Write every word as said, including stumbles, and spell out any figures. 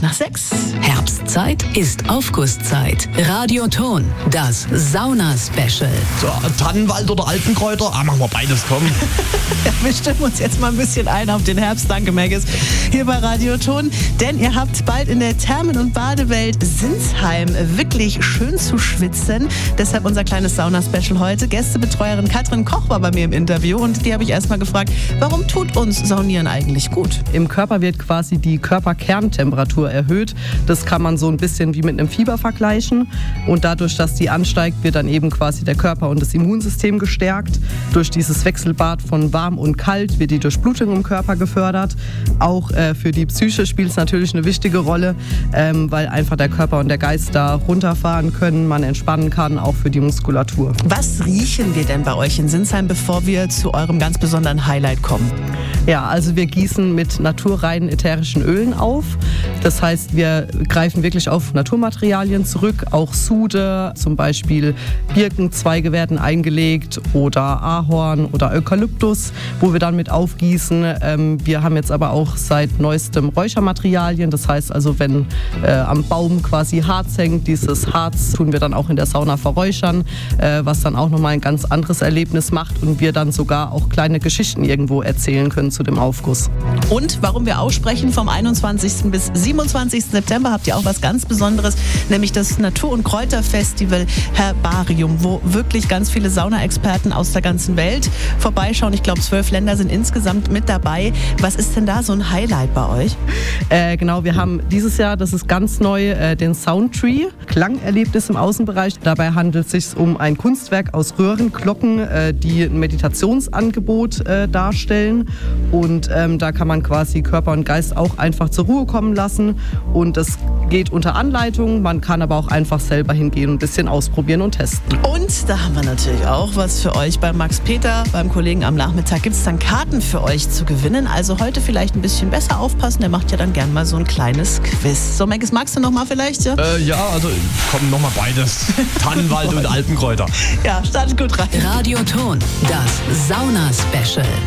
nach sechs. Herbstzeit ist Aufgusszeit. Radioton, das Sauna-Special. So, Tannenwald oder Alpenkräuter? Ah, machen wir beides, komm. Ja, wir stimmen uns jetzt mal ein bisschen ein auf den Herbst. Danke, Maggis. Hier bei Radioton. Denn ihr habt bald in der Thermen- und Badewelt Sinsheim wirklich schön zu schwitzen. Deshalb unser kleines Sauna-Special heute. Gästebetreuerin Katrin Koch war bei mir im Interview und die habe ich erstmal gefragt, warum tut uns Saunieren eigentlich gut? Im Körper wird quasi die Körperkerntemperatur erhöht. Das kann man so ein bisschen wie mit einem Fieber vergleichen. Und dadurch, dass die ansteigt, wird dann eben quasi der Körper und das Immunsystem gestärkt. Durch dieses Wechselbad von warm und kalt wird die Durchblutung im Körper gefördert. Auch äh, für die Psyche spielt es natürlich eine wichtige Rolle, ähm, weil einfach der Körper und der Geist da runterfahren können, man entspannen kann, auch für die Muskulatur. Was riechen wir denn bei euch in Sinsheim, bevor wir zu eurem ganz besonderen Highlight kommen? Ja, also wir gießen mit naturreinen ätherischen Ölen auf. Das heißt, wir greifen wirklich auf Naturmaterialien zurück. Auch Sude, zum Beispiel Birkenzweige werden eingelegt oder Ahorn oder Eukalyptus, wo wir dann mit aufgießen. Ähm, wir haben jetzt aber auch seit neuestem Räuchermaterialien. Das heißt also, wenn äh, am Baum quasi Harz hängt, dieses Harz tun wir dann auch in der Sauna verräuchern, äh, was dann auch nochmal ein ganz anderes Erlebnis macht und wir dann sogar auch kleine Geschichten irgendwo erzählen können zu dem Aufguss. Und warum wir aussprechen, vom einundzwanzigsten bis siebenundzwanzigsten September habt ihr auch was ganz Besonderes, nämlich das Natur- und Kräuterfestival Herbarium, wo wirklich ganz viele Saunaexperten aus der ganzen Welt vorbeischauen. Ich glaube, zwölf Länder sind insgesamt mit dabei. Was ist denn da so ein Highlight bei euch? Äh, genau, wir haben dieses Jahr, das ist ganz neu, äh, den Soundtree, Klangerlebnis im Außenbereich. Dabei handelt es sich um ein Kunstwerk aus Röhrenglocken, äh, die ein Meditationsangebot äh, darstellen. Und ähm, da kann man quasi Körper und Geist auch einfach zur Ruhe kommen lassen. Und das geht unter Anleitung. Man kann aber auch einfach selber hingehen und ein bisschen ausprobieren und testen. Und da haben wir natürlich auch was für euch bei Max Peter, beim Kollegen am Nachmittag. Gibt es dann Karten für euch zu gewinnen? Also heute vielleicht ein bisschen besser aufpassen. Der macht ja dann gern mal so ein kleines Quiz. So, Maggis, magst du noch mal vielleicht? Ja, Äh, ja, also komm, nochmal beides. Tannenwald und Alpenkräuter. ja, startet gut rein. Radioton, das Sauna-Special.